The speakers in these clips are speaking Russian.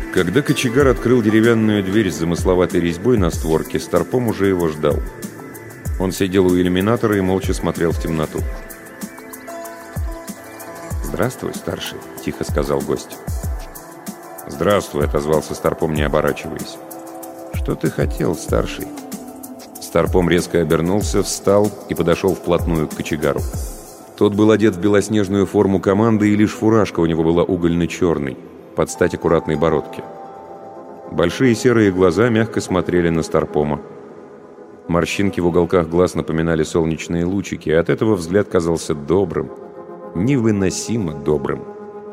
Когда кочегар открыл деревянную дверь с замысловатой резьбой на створке, Старпом уже его ждал. Он сидел у иллюминатора и молча смотрел в темноту. «Здравствуй, старший», — тихо сказал гость. «Здравствуй», — отозвался Старпом, не оборачиваясь. «Что ты хотел, старший?» Старпом резко обернулся, встал и подошел вплотную к кочегару. Тот был одет в белоснежную форму команды, и лишь фуражка у него была угольно-черной, под стать аккуратной бородке. Большие серые глаза мягко смотрели на Старпома. Морщинки в уголках глаз напоминали солнечные лучики, и от этого взгляд казался добрым, невыносимо добрым.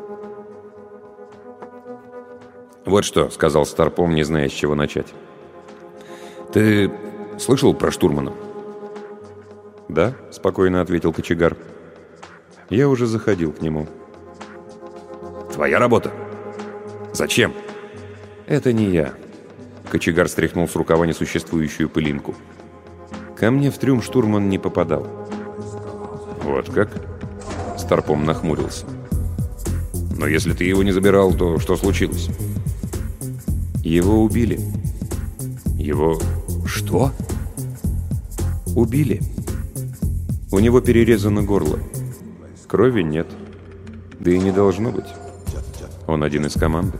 «Вот что», — сказал Старпом, не зная, с чего начать. «Ты слышал про штурмана?» «Да», — спокойно ответил кочегар. «Я уже заходил к нему». «Твоя работа? Зачем?» «Это не я». Кочегар стряхнул с рукава несуществующую пылинку. «Ко мне в трюм штурман не попадал». «Вот как?» Старпом нахмурился. «Но если ты его не забирал, то что случилось?» «Его убили». «Его что?» «Убили. У него перерезано горло. Крови нет. Да и не должно быть. Он один из команды».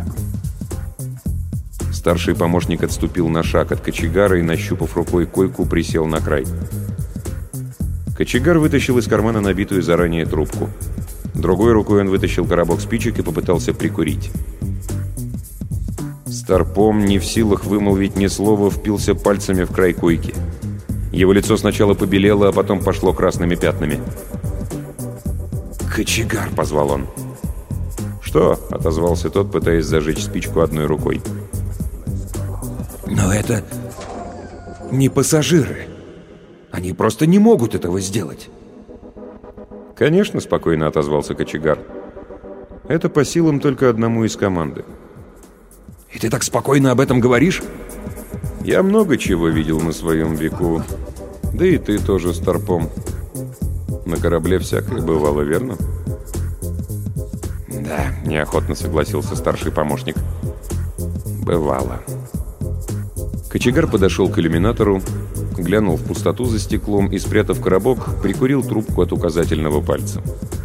Старший помощник отступил на шаг от кочегара и, нащупав рукой койку, присел на край. Кочегар вытащил из кармана набитую заранее трубку. Другой рукой он вытащил коробок спичек и попытался прикурить. Старпом, не в силах вымолвить ни слова, впился пальцами в край койки. Его лицо сначала побелело, а потом пошло красными пятнами. «Кочегар!» — позвал он. «Что?» — отозвался тот, пытаясь зажечь спичку одной рукой. «Но это не пассажиры. Они просто не могут этого сделать». «Конечно», — спокойно отозвался кочегар. «Это по силам только одному из команды». «И ты так спокойно об этом говоришь?» «Я много чего видел на своем веку. Да и ты тоже, Старпом. На корабле всякое бывало, верно?» «Да», — неохотно согласился старший помощник. «Бывало». Кочегар подошел к иллюминатору, глянул в пустоту за стеклом и, спрятав коробок, прикурил трубку от указательного пальца.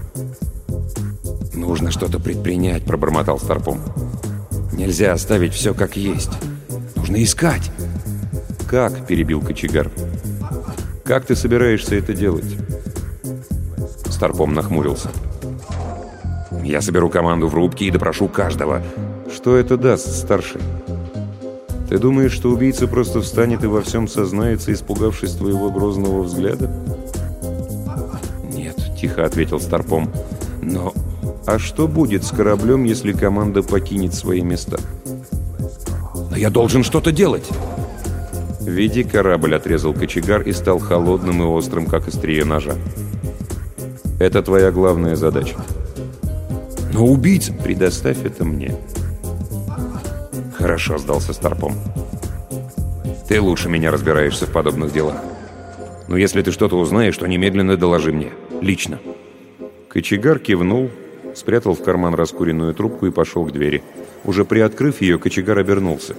«Нужно что-то предпринять», — пробормотал Старпом. «Нельзя оставить все как есть. Нужно искать». «Как?» — перебил кочегар. «Как ты собираешься это делать?» Старпом нахмурился. «Я соберу команду в рубке и допрошу каждого». «Что это даст, старший? Ты думаешь, что убийца просто встанет и во всем сознается, испугавшись твоего грозного взгляда?» «Нет», — тихо ответил Старпом. «Но а что будет с кораблем, если команда покинет свои места?» «Но я должен что-то делать!» «Веди корабль», — отрезал кочегар и стал холодным и острым, как острие ножа. «Это твоя главная задача». «Но убийца...» «Предоставь это мне». «Хорошо», — сдался Старпом. «Ты лучше меня разбираешься в подобных делах. Но если ты что-то узнаешь, то немедленно доложи мне. Лично». Кочегар кивнул, спрятал в карман раскуренную трубку и пошел к двери. Уже приоткрыв ее, кочегар обернулся.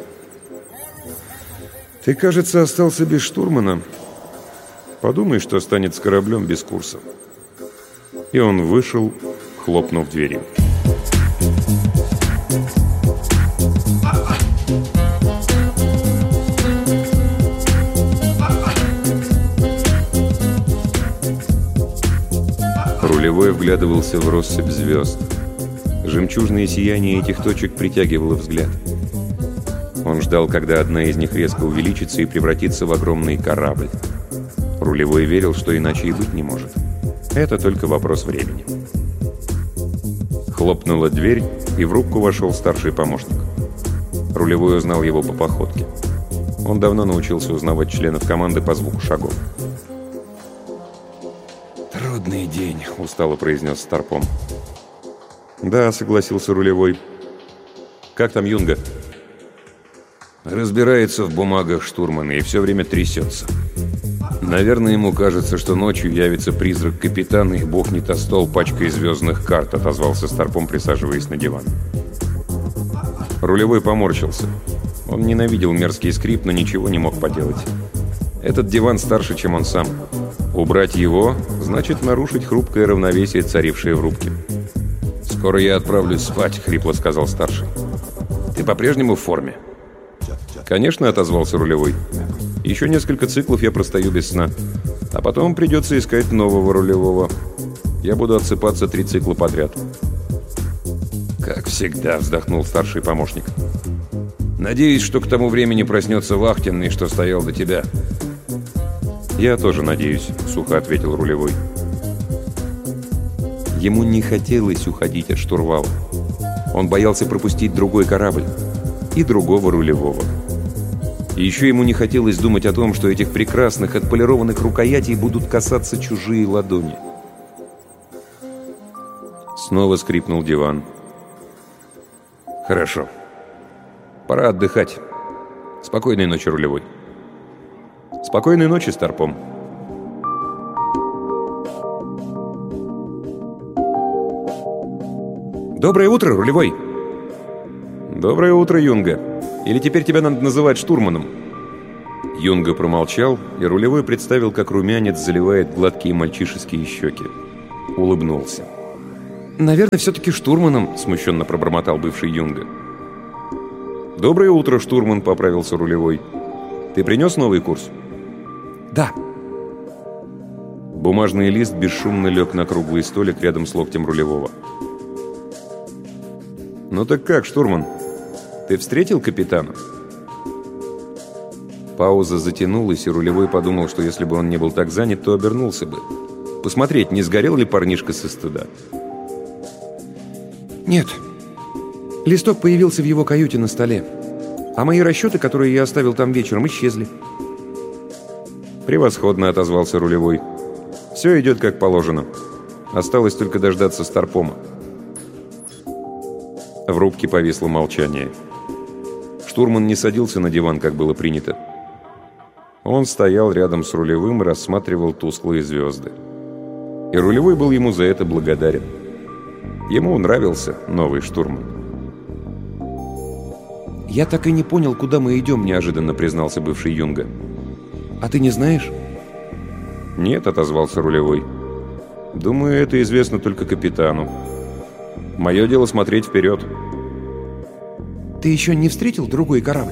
«Ты, кажется, остался без штурмана. Подумай, что станет с кораблем без курса». И он вышел, хлопнув дверью. Рулевой вглядывался в россыпь звезд. Жемчужное сияние этих точек притягивало взгляд. Он ждал, когда одна из них резко увеличится и превратится в огромный корабль. Рулевой верил, что иначе и быть не может. Это только вопрос времени. Хлопнула дверь, и в рубку вошел старший помощник. Рулевой узнал его по походке. Он давно научился узнавать членов команды по звуку шагов. «Трудный день», — устало произнес Старпом. «Да», — согласился рулевой. «Как там Юнга?» «Разбирается в бумагах штурмана и все время трясется. Наверное, ему кажется, что ночью явится призрак капитана и бухнет о стол пачкой звездных карт», — отозвался Старпом, присаживаясь на диван. Рулевой поморщился. Он ненавидел мерзкий скрип, но ничего не мог поделать. Этот диван старше, чем он сам. Убрать его значит нарушить хрупкое равновесие, царившее в рубке. «Скоро я отправлюсь спать», — хрипло сказал старший. «Ты по-прежнему в форме?» «Конечно», — отозвался рулевой. «Еще несколько циклов я простою без сна. А потом придется искать нового рулевого. Я буду отсыпаться 3 цикла подряд». «Как всегда», — вздохнул старший помощник. «Надеюсь, что к тому времени проснется вахтенный, что стоял до тебя». «Я тоже надеюсь», — сухо ответил рулевой. Ему не хотелось уходить от штурвала. Он боялся пропустить другой корабль и другого рулевого. И еще ему не хотелось думать о том, что этих прекрасных отполированных рукоятей будут касаться чужие ладони. Снова скрипнул диван. «Хорошо. Пора отдыхать. Спокойной ночи, рулевой». «Спокойной ночи, Старпом». «Доброе утро, рулевой!» «Доброе утро, Юнга. Или теперь тебя надо называть штурманом?» Юнга промолчал, и рулевой представил, как румянец заливает гладкие мальчишеские щеки. Улыбнулся. «Наверное, все-таки штурманом», — смущенно пробормотал бывший Юнга. «Доброе утро, штурман», — поправился рулевой. «Ты принес новый курс?» «Да». Бумажный лист бесшумно лег на круглый столик рядом с локтем рулевого. «Ну так как, штурман? Ты встретил капитана?» Пауза затянулась, и рулевой подумал, что если бы он не был так занят, то обернулся бы. Посмотреть, не сгорел ли парнишка со стыда. «Нет. Листок появился в его каюте на столе. А мои расчеты, которые я оставил там вечером, исчезли». «Превосходно», — отозвался рулевой. «Все идет как положено. Осталось только дождаться Старпома». В рубке повисло молчание. Штурман не садился на диван, как было принято. Он стоял рядом с рулевым и рассматривал тусклые звезды. И рулевой был ему за это благодарен. Ему нравился новый штурман. «Я так и не понял, куда мы идем», — неожиданно признался бывший Юнга. «А ты не знаешь?» «Нет», — отозвался рулевой. «Думаю, это известно только капитану. Мое дело смотреть вперед». «Ты еще не встретил другой корабль?»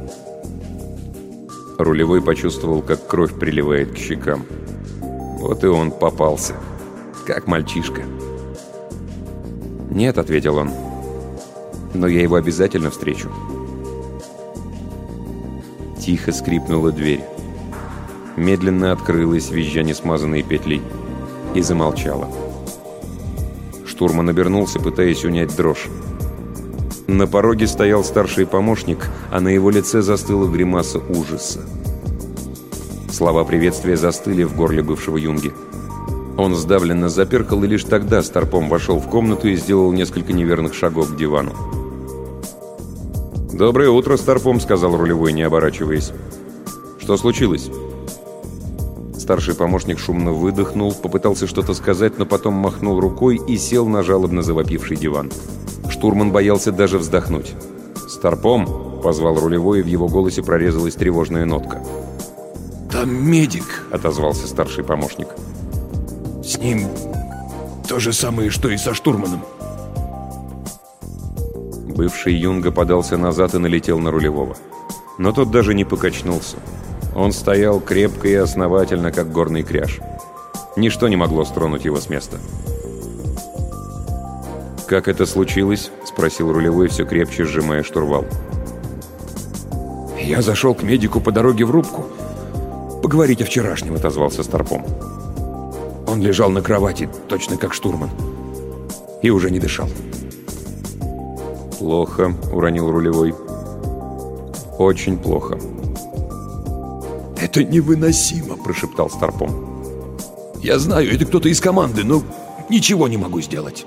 Рулевой почувствовал, как кровь приливает к щекам. Вот и он попался. Как мальчишка. «Нет», — ответил он. «Но я его обязательно встречу». Тихо скрипнула дверь. Медленно открылась, визжа несмазанные петли, и замолчала. Штурман обернулся, пытаясь унять дрожь. На пороге стоял старший помощник, а на его лице застыла гримаса ужаса. Слова приветствия застыли в горле бывшего Юнги. Он сдавленно заперкал, и лишь тогда Старпом вошел в комнату и сделал несколько неверных шагов к дивану. «Доброе утро, Старпом», — сказал рулевой, не оборачиваясь. «Что случилось?» Старший помощник шумно выдохнул, попытался что-то сказать, но потом махнул рукой и сел на жалобно завопивший диван. Штурман боялся даже вздохнуть. «Старпом!» — позвал рулевой, и в его голосе прорезалась тревожная нотка. «Там медик», — отозвался старший помощник. «С ним то же самое, что и со штурманом». Бывший Юнга подался назад и налетел на рулевого. Но тот даже не покачнулся. Он стоял крепко и основательно, как горный кряж. Ничто не могло стронуть его с места. «Как это случилось?» — спросил рулевой, все крепче сжимая штурвал. «Я зашел к медику по дороге в рубку. Поговорить о вчерашнем», — отозвался Старпом. Он лежал на кровати, точно как штурман, и уже не дышал. «Плохо», — уронил рулевой. «Очень плохо». «Это невыносимо», — прошептал Старпом. «Я знаю, это кто-то из команды, но ничего не могу сделать».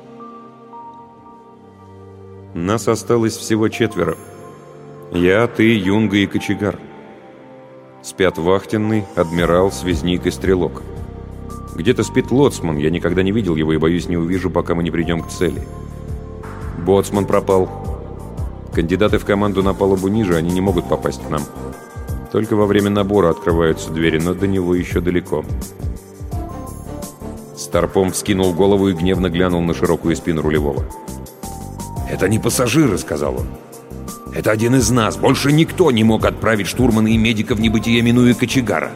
Нас осталось всего 4. Я, ты, Юнга и кочегар. Спят вахтенный, адмирал, связник и стрелок. Где-то спит лоцман, я никогда не видел его и, боюсь, не увижу, пока мы не придем к цели. Боцман пропал. Кандидаты в команду на палубу ниже, они не могут попасть к нам. Только во время набора открываются двери, но до него еще далеко». Старпом вскинул голову и гневно глянул на широкую спину рулевого. «Это не пассажиры», — сказал он. «Это один из нас. Больше никто не мог отправить штурмана и медика в небытие, минуя кочегара».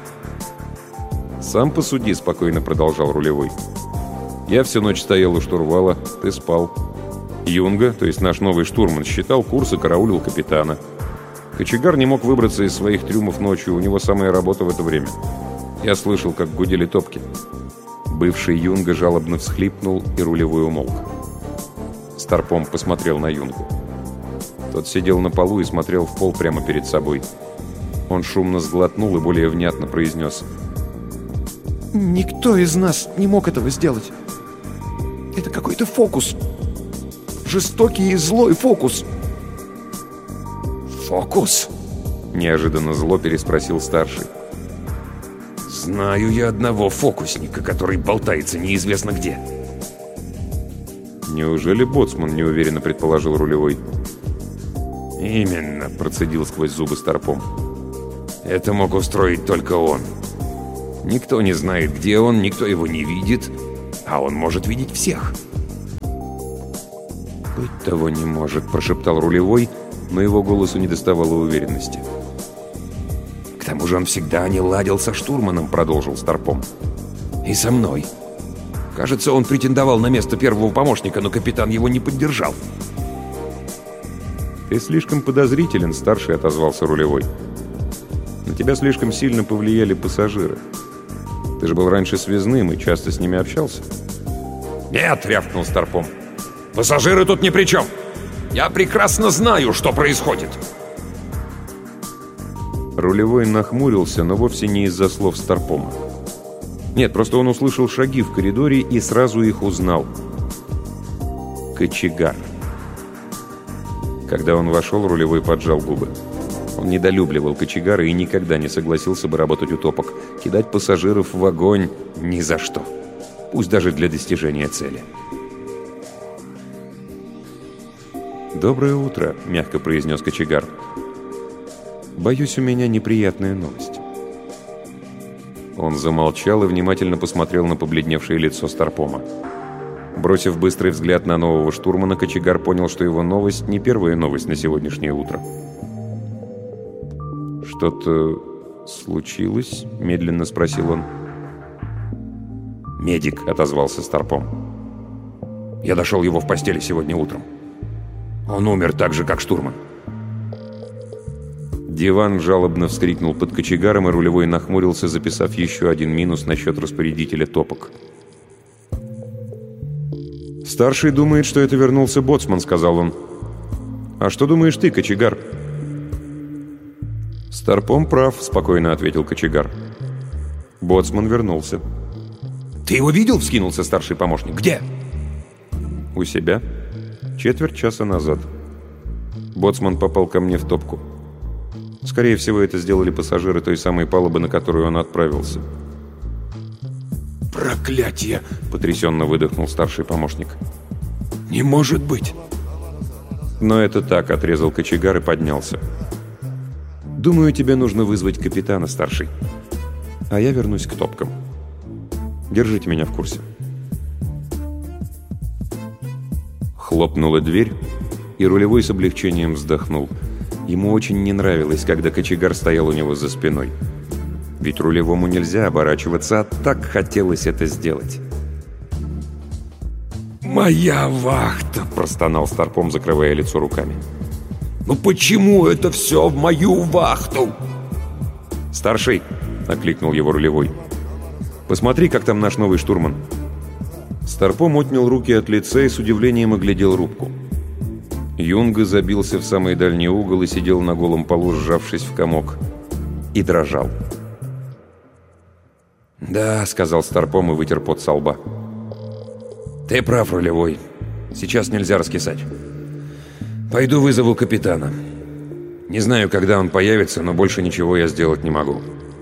«Сам посуди», — спокойно продолжал рулевой. «Я всю ночь стоял у штурвала, ты спал. Юнга, то есть наш новый штурман, считал курс и караулил капитана. Кочегар не мог выбраться из своих трюмов ночью, у него самая работа в это время. Я слышал, как гудели топки». Бывший Юнга жалобно всхлипнул, и рулевой умолк. Старпом посмотрел на Юнгу. Тот сидел на полу и смотрел в пол прямо перед собой. Он шумно сглотнул и более внятно произнес: «Никто из нас не мог этого сделать. Это какой-то фокус. Жестокий и злой фокус». «Фокус?» — неожиданно зло переспросил старший. «Знаю я одного фокусника, который болтается неизвестно где». «Неужели боцман?» — неуверенно предположил рулевой. «Именно», — процедил сквозь зубы Старпом. «Это мог устроить только он. Никто не знает, где он, никто его не видит, а он может видеть всех». «Быть того не может», — прошептал рулевой, но его голосу не доставало уверенности. «К тому же он всегда не ладил со штурманом», — продолжил Старпом. «И со мной. Кажется, он претендовал на место первого помощника, но капитан его не поддержал». «Ты слишком подозрителен», — старший отозвался рулевой. «На тебя слишком сильно повлияли пассажиры. Ты же был раньше связным и часто с ними общался». «Нет», — рявкнул Старпом. «Пассажиры тут ни при чем. Я прекрасно знаю, что происходит». Рулевой нахмурился, но вовсе не из-за слов Старпома. Нет, просто он услышал шаги в коридоре и сразу их узнал. Кочегар. Когда он вошел, рулевой поджал губы. Он недолюбливал кочегара и никогда не согласился бы работать у топок. Кидать пассажиров в огонь ни за что. Пусть даже для достижения цели. «Доброе утро», — мягко произнес кочегар. «Боюсь, у меня неприятная новость». Он замолчал и внимательно посмотрел на побледневшее лицо Старпома. Бросив быстрый взгляд на нового штурмана, кочегар понял, что его новость не первая новость на сегодняшнее утро. «Что-то случилось?» — медленно спросил он. «Медик», — отозвался Старпом. «Я нашел его в постели сегодня утром. Он умер так же, как штурман». Диван жалобно вскрикнул под кочегаром, и рулевой нахмурился, записав еще один минус на счет распорядителя топок. «Старший думает, что это вернулся боцман», — сказал он. «А что думаешь ты, кочегар?» «Старпом прав», — спокойно ответил кочегар. «Боцман вернулся». «Ты его видел?» — вскинулся старший помощник. «Где?» «У себя. Четверть часа назад. Боцман попал ко мне в топку. Скорее всего, это сделали пассажиры той самой палубы, на которую он отправился». «Проклятие!» — потрясенно выдохнул старший помощник. «Не может быть!» «Но это так», — отрезал кочегар и поднялся. «Думаю, тебе нужно вызвать капитана, старший. А я вернусь к топкам. Держите меня в курсе». Хлопнула дверь, и рулевой с облегчением вздохнул. Ему очень не нравилось, когда кочегар стоял у него за спиной. Ведь рулевому нельзя оборачиваться, а так хотелось это сделать. «Моя вахта!» – простонал Старпом, закрывая лицо руками. «Ну почему это все в мою вахту?» «Старший!» – окликнул его рулевой. «Посмотри, как там наш новый штурман». Старпом отнял руки от лица и с удивлением оглядел рубку. Юнга забился в самый дальний угол и сидел на голом полу, сжавшись в комок. И дрожал. «Да», — сказал Старпом и вытер пот со лба. «Ты прав, рулевой. Сейчас нельзя раскисать. Пойду вызову капитана. Не знаю, когда он появится, но больше ничего я сделать не могу».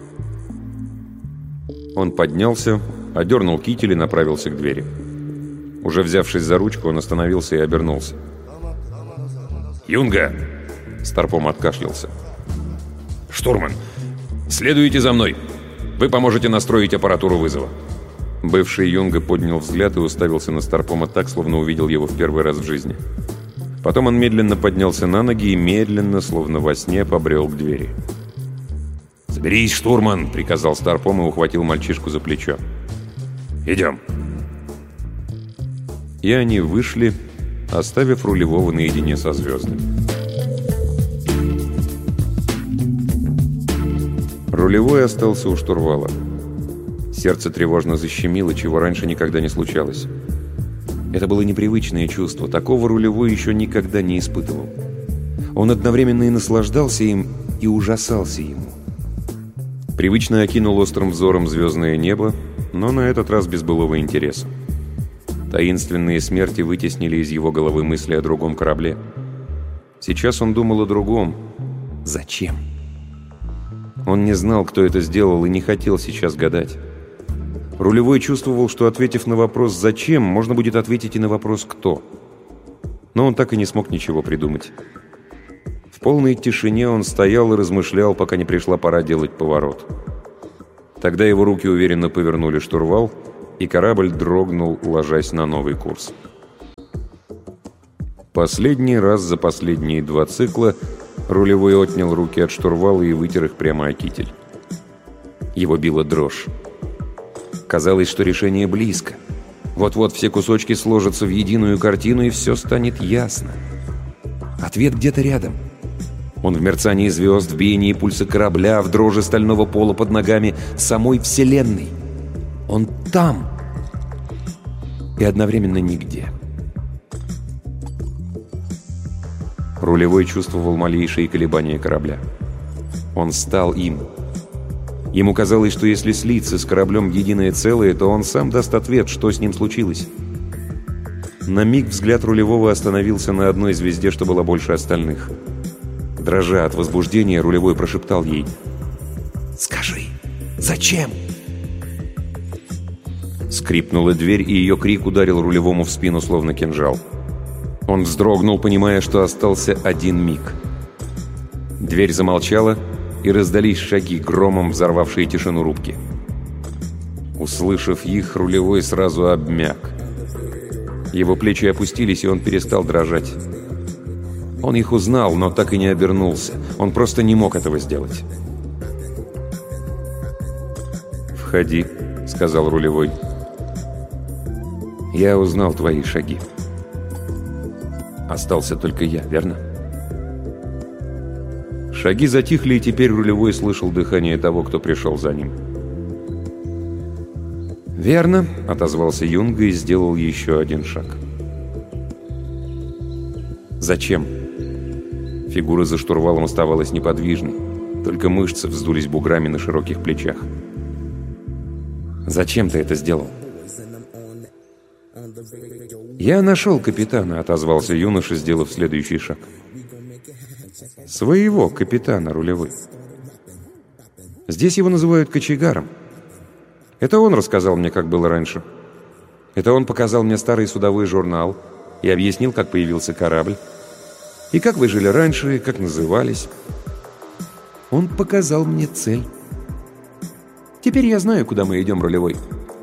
Он поднялся, одернул китель и направился к двери. Уже взявшись за ручку, он остановился и обернулся. «Юнга!» — Старпом откашлялся. «Штурман, следуйте за мной. Вы поможете настроить аппаратуру вызова». Бывший Юнга поднял взгляд и уставился на Старпома так, словно увидел его в первый раз в жизни. Потом он медленно поднялся на ноги и медленно, словно во сне, побрел к двери. «Соберись, штурман!» — приказал Старпом и ухватил мальчишку за плечо. «Идем!» И они вышли, оставив рулевого наедине со звездами. Рулевой остался у штурвала. Сердце тревожно защемило, чего раньше никогда не случалось. Это было непривычное чувство, такого рулевой еще никогда не испытывал. Он одновременно и наслаждался им, и ужасался ему. Привычно окинул острым взором звездное небо, но на этот раз без былого интереса. Таинственные смерти вытеснили из его головы мысли о другом корабле. Сейчас он думал о другом. Зачем? Он не знал, кто это сделал, и не хотел сейчас гадать. Рулевой чувствовал, что, ответив на вопрос «зачем?», можно будет ответить и на вопрос «кто?». Но он так и не смог ничего придумать. В полной тишине он стоял и размышлял, пока не пришла пора делать поворот. Тогда его руки уверенно повернули штурвал, и корабль дрогнул, ложась на новый курс. Последний раз за последние 2 цикла рулевой отнял руки от штурвала и вытер их прямо о китель. Его била дрожь. Казалось, что решение близко. Вот-вот все кусочки сложатся в единую картину, и все станет ясно. Ответ где-то рядом. Он в мерцании звезд, в биении пульса корабля, в дрожи стального пола под ногами самой Вселенной. Он там. И одновременно нигде. Рулевой чувствовал малейшие колебания корабля. Он стал им. Ему казалось, что если слиться с кораблем в единое целое, то он сам даст ответ, что с ним случилось. На миг взгляд рулевого остановился на одной звезде, что была больше остальных. Дрожа от возбуждения, рулевой прошептал ей: «Скажи, зачем?» Скрипнула дверь, и ее крик ударил рулевому в спину, словно кинжал. Он вздрогнул, понимая, что остался один миг. Дверь замолчала, и раздались шаги, громом взорвавшие тишину рубки. Услышав их, рулевой сразу обмяк. Его плечи опустились, и он перестал дрожать. Он их узнал, но так и не обернулся. Он просто не мог этого сделать. «Входи», — сказал рулевой. «Я узнал твои шаги. Остался только я, верно?» Шаги затихли, и теперь рулевой слышал дыхание того, кто пришел за ним. «Верно», — отозвался Юнга и сделал еще один шаг. «Зачем?» Фигура за штурвалом оставалась неподвижной, только мышцы вздулись буграми на широких плечах. «Зачем ты это сделал?» «Я нашел капитана», — отозвался юноша, сделав следующий шаг. «Своего капитана, рулевой. Здесь его называют кочегаром. Это он рассказал мне, как было раньше. Это он показал мне старый судовой журнал и объяснил, как появился корабль, и как вы жили раньше, и как назывались. Он показал мне цель. Теперь я знаю, куда мы идем, рулевой».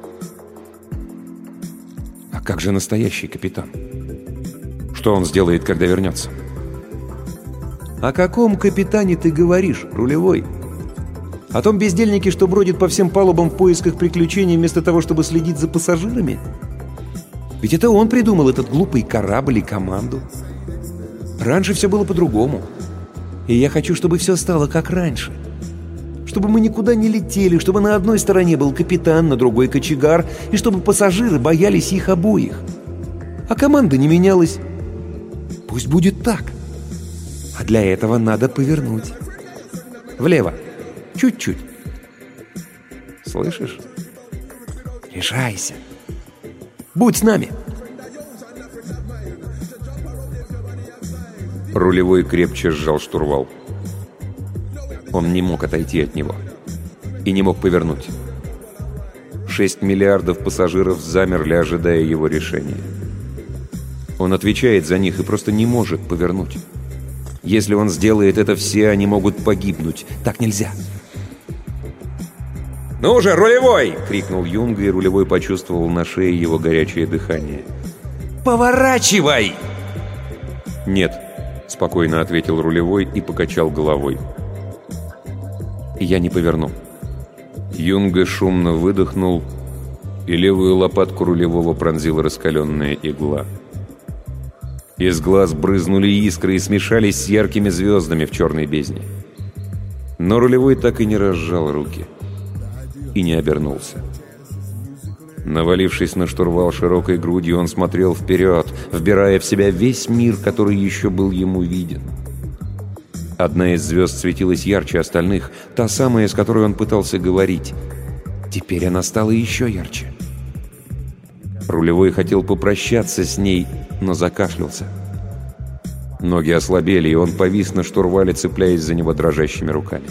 «А как же настоящий капитан? Что он сделает, когда вернется?» «О каком капитане ты говоришь, рулевой? О том бездельнике, что бродит по всем палубам в поисках приключений вместо того, чтобы следить за пассажирами? Ведь это он придумал этот глупый корабль и команду. Раньше все было по-другому. И я хочу, чтобы все стало как раньше. Чтобы мы никуда не летели, чтобы на одной стороне был капитан, на другой кочегар, и чтобы пассажиры боялись их обоих. А команда не менялась. Пусть будет так. А для этого надо повернуть. Влево. Чуть-чуть. Слышишь? Решайся. Будь с нами. Рулевой крепче сжал штурвал. Он не мог отойти от него. И не мог повернуть. 6 миллиардов пассажиров замерли, ожидая его решения. Он отвечает за них и просто не может повернуть. Если он сделает это, все они могут погибнуть. Так нельзя. «Ну же, рулевой!» — крикнул Юнга, и рулевой почувствовал на шее его горячее дыхание. «Поворачивай!» «Нет», — спокойно ответил рулевой и покачал головой. «Я не поверну». Юнга шумно выдохнул, и левую лопатку рулевого пронзила раскаленная игла. Из глаз брызнули искры и смешались с яркими звездами в черной бездне. Но рулевой так и не разжал руки и не обернулся. Навалившись на штурвал широкой грудью, он смотрел вперед, вбирая в себя весь мир, который еще был ему виден. Одна из звезд светилась ярче остальных, та самая, с которой он пытался говорить. Теперь она стала еще ярче. Рулевой хотел попрощаться с ней, но закашлялся. Ноги ослабели, и он повис на штурвале, цепляясь за него дрожащими руками.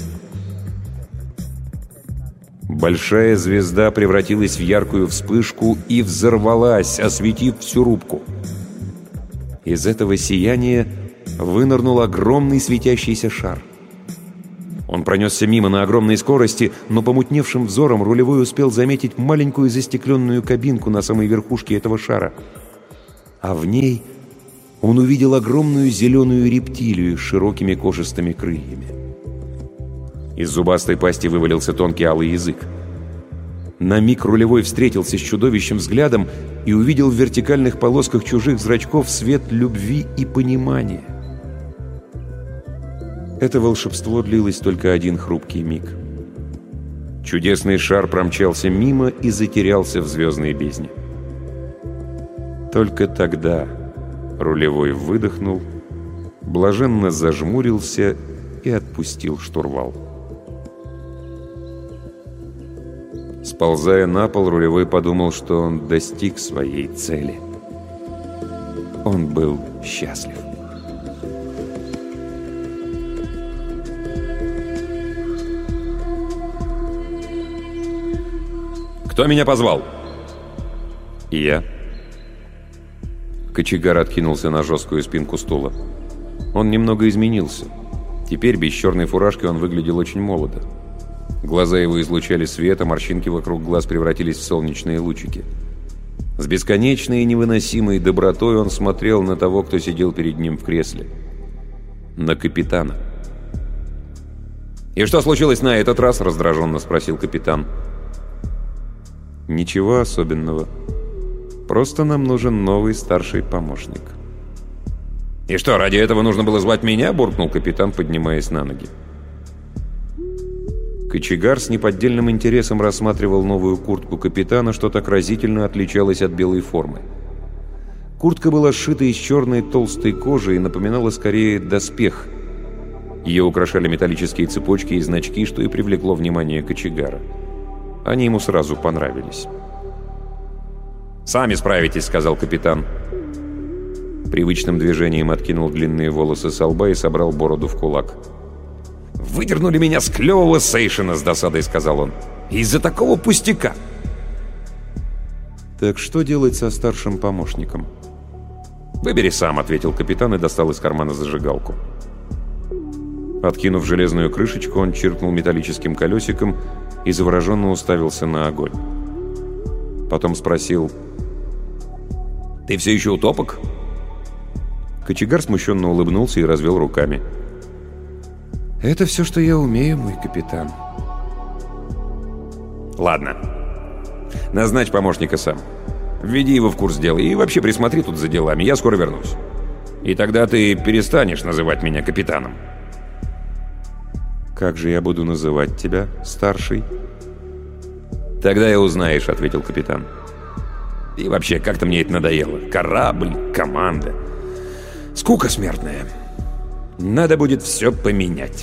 Большая звезда превратилась в яркую вспышку и взорвалась, осветив всю рубку. Из этого сияния вынырнул огромный светящийся шар. Он пронесся мимо на огромной скорости, но помутневшим взором рулевой успел заметить маленькую застекленную кабинку на самой верхушке этого шара. А в ней он увидел огромную зеленую рептилию с широкими кожистыми крыльями. Из зубастой пасти вывалился тонкий алый язык. На миг рулевой встретился с чудовищем взглядом и увидел в вертикальных полосках чужих зрачков свет любви и понимания. Это волшебство длилось только один хрупкий миг. Чудесный шар промчался мимо и затерялся в звездной бездне. Только тогда рулевой выдохнул, блаженно зажмурился и отпустил штурвал. Сползая на пол, рулевой подумал, что он достиг своей цели. Он был счастлив. «Кто меня позвал?» «Я». Кочегар откинулся на жесткую спинку стула. Он немного изменился. Теперь без черной фуражки он выглядел очень молодо. Глаза его излучали свет, а морщинки вокруг глаз превратились в солнечные лучики. С бесконечной и невыносимой добротой он смотрел на того, кто сидел перед ним в кресле. На капитана. «И что случилось на этот раз?» — раздраженно спросил капитан. «Ничего особенного. Просто нам нужен новый старший помощник». «И что, ради этого нужно было звать меня?» — буркнул капитан, поднимаясь на ноги. Кочегар с неподдельным интересом рассматривал новую куртку капитана, что так разительно отличалась от белой формы. Куртка была сшита из черной толстой кожи и напоминала скорее доспех. Ее украшали металлические цепочки и значки, что и привлекло внимание кочегара. Они ему сразу понравились. «Сами справитесь», — сказал капитан. Привычным движением откинул длинные волосы со лба и собрал бороду в кулак. «Выдернули меня с клевого сейшена», — с досадой сказал он. «Из-за такого пустяка». «Так что делать со старшим помощником?» «Выбери сам», — ответил капитан и достал из кармана зажигалку. Откинув железную крышечку, он чиркнул металлическим колесиком и завороженно уставился на огонь. Потом спросил: «Ты все еще утопок?» Кочегар смущенно улыбнулся и развел руками. «Это все, что я умею, мой капитан». «Ладно. Назначь помощника сам. Введи его в курс дела и вообще присмотри тут за делами. Я скоро вернусь. И тогда ты перестанешь называть меня капитаном». «Как же я буду называть тебя, старший?» «Тогда и узнаешь», — ответил капитан. «И вообще, как-то мне это надоело. Корабль, команда. Скука смертная. Надо будет все поменять».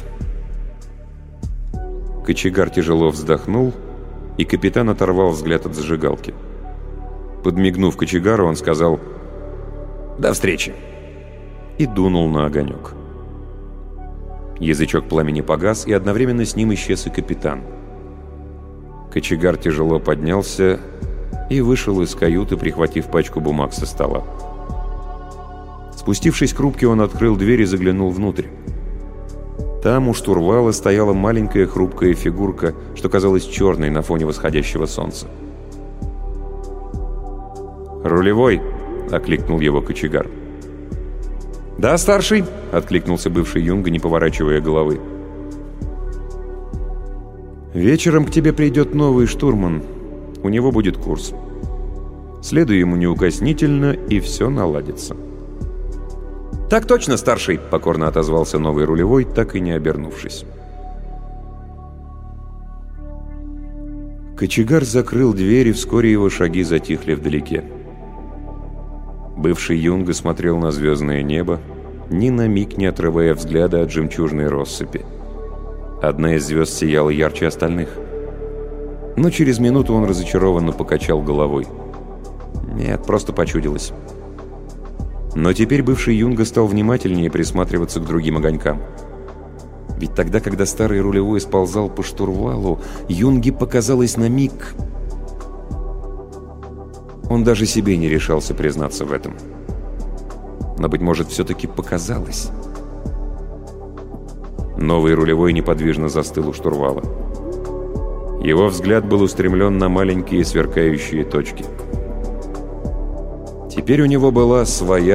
Кочегар тяжело вздохнул, и капитан оторвал взгляд от зажигалки. Подмигнув кочегару, он сказал: «До встречи!» и дунул на огонек. Язычок пламени погас, и одновременно с ним исчез и капитан. Кочегар тяжело поднялся и вышел из каюты, прихватив пачку бумаг со стола. Спустившись к рубке, он открыл дверь и заглянул внутрь. Там у штурвала стояла маленькая хрупкая фигурка, что казалась черной на фоне восходящего солнца. «Рулевой!» — окликнул его кочегар. «Да, старший!» — откликнулся бывший юнга, не поворачивая головы. «Вечером к тебе придет новый штурман. У него будет курс. Следуй ему неукоснительно, и все наладится». «Так точно, старший!» — покорно отозвался новый рулевой, так и не обернувшись. Кочегар закрыл дверь, и вскоре его шаги затихли вдалеке. Бывший юнга смотрел на звездное небо, ни на миг не отрывая взгляда от жемчужной россыпи. Одна из звезд сияла ярче остальных. Но через минуту он разочарованно покачал головой. Нет, просто почудилось. Но теперь бывший юнга стал внимательнее присматриваться к другим огонькам. Ведь тогда, когда старый рулевой сползал по штурвалу, юнге показалось на миг... Он даже себе не решался признаться в этом. Но, быть может, все-таки показалось. Новый рулевой неподвижно застыл у штурвала. Его взгляд был устремлен на маленькие сверкающие точки. Теперь у него была своя